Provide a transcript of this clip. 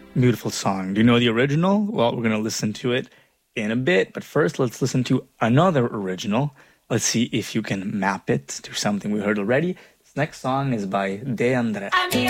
Beautiful song. Do you know the original? Well, we're going to listen to it in a bit, but first let's listen to another original. Let's see if you can map it to something we heard already. This next song is by De André.